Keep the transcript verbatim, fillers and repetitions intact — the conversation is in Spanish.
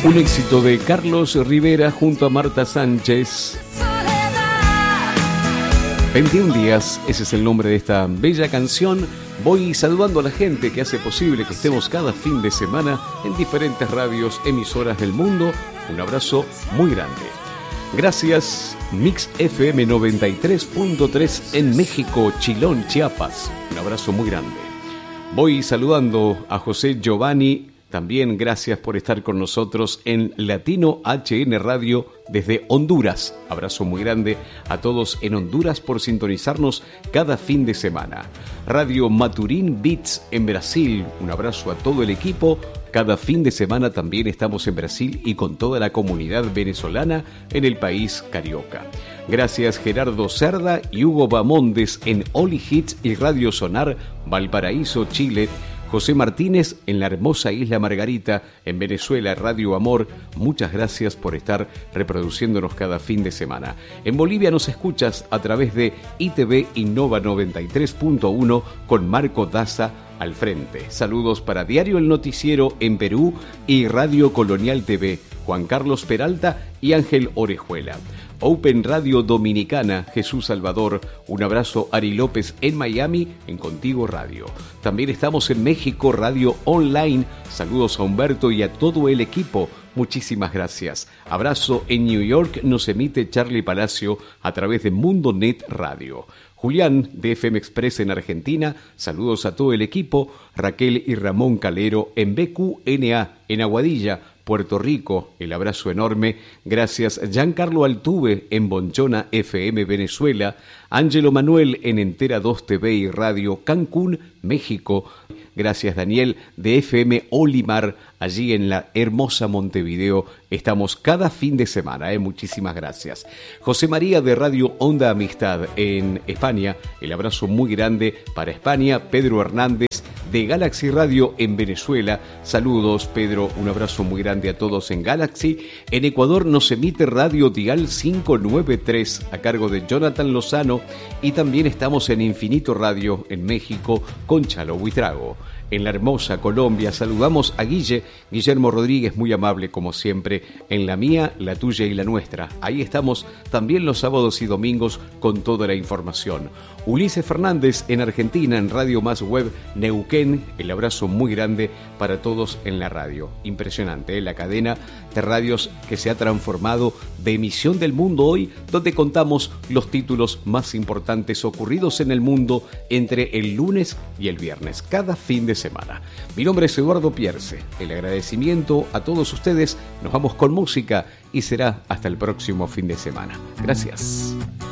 Un éxito de Carlos Rivera junto a Marta Sánchez. veintiún días, ese es el nombre de esta bella canción. Voy saludando a la gente que hace posible que estemos cada fin de semana en diferentes radios, emisoras del mundo. Un abrazo muy grande. Gracias, Mix F M noventa y tres punto tres en México, Chilón, Chiapas. Un abrazo muy grande. Voy saludando a José Giovanni. También gracias por estar con nosotros en Latino H N Radio desde Honduras. Abrazo muy grande a todos en Honduras por sintonizarnos cada fin de semana. Radio Maturín Beats en Brasil. Un abrazo a todo el equipo. Cada fin de semana también estamos en Brasil y con toda la comunidad venezolana en el país carioca. Gracias Gerardo Cerda y Hugo Bamondes en Oli Hits y Radio Sonar, Valparaíso, Chile. José Martínez en la hermosa Isla Margarita, en Venezuela, Radio Amor. Muchas gracias por estar reproduciéndonos cada fin de semana. En Bolivia nos escuchas a través de I T V Innova noventa y tres punto uno con Marco Daza al frente. Saludos para Diario El Noticiero en Perú y Radio Colonial T V, Juan Carlos Peralta y Ángel Orejuela. Open Radio Dominicana, Jesús Salvador. Un abrazo, Ari López en Miami, en Contigo Radio. También estamos en México, Radio Online. Saludos a Humberto y a todo el equipo. Muchísimas gracias. Abrazo en New York, nos emite Charlie Palacio a través de Mundo Net Radio. Julián de F M Express en Argentina, saludos a todo el equipo. Raquel y Ramón Calero en B Q N A en Aguadilla, Puerto Rico, el abrazo enorme. Gracias Giancarlo Altuve en Bonchona F M Venezuela, Ángelo Manuel en Entera dos T V y Radio Cancún, México. Gracias Daniel de F M Olimar, allí en la hermosa Montevideo. Estamos cada fin de semana, ¿eh? Muchísimas gracias. José María de Radio Onda Amistad en España, el abrazo muy grande para España. Pedro Hernández de Galaxy Radio en Venezuela. Saludos Pedro, un abrazo muy grande a todos en Galaxy. En Ecuador nos emite Radio Dial quinientos noventa y tres a cargo de Jonathan Lozano y también estamos en Infinito Radio en México con Chalo Buitrago. En la hermosa Colombia saludamos a Guille, Guillermo Rodríguez, muy amable como siempre, en la mía, la tuya y la nuestra. Ahí estamos también los sábados y domingos con toda la información. Ulises Fernández en Argentina, en Radio Más Web Neuquén, el abrazo muy grande para todos en la radio. Impresionante, ¿eh? La cadena de radios que se ha transformado de Emisión del Mundo Hoy, donde contamos los títulos más importantes ocurridos en el mundo entre el lunes y el viernes, cada fin de semana. Mi nombre es Eduardo Pierce. El agradecimiento a todos ustedes. Nos vamos con música y será hasta el próximo fin de semana. Gracias.